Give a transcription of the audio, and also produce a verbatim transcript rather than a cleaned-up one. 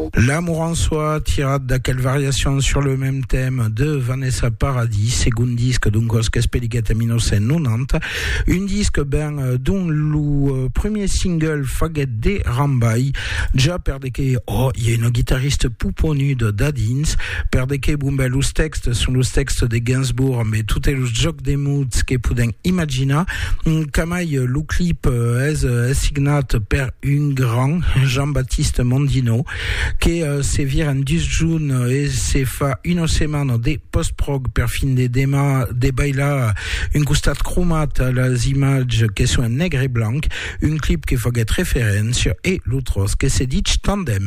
L'amour en soi, tirade da quelle variation sur le même thème de Vanessa Paradis, second disque d'un cos que speligat en dix-neuf cent quatre-vingt-dix, un disque ben d'un le premier single faget de Rambai, déjà per de que, oh, il y a une guitariste pouponue de Dadins, per de que bon ben los textes sont los textes de Gainsbourg, mais tout est los joc des moods que pouden imagina, kamai le clip est est signat per un grand Jean-Baptiste Mondino, che uh, se vir en dus juin e se fa una setmana de post-prog per fin de dema de baila un costat cromat a les images que sont negre et blanc, un clip que faget référence et l'autre que se dit tandem.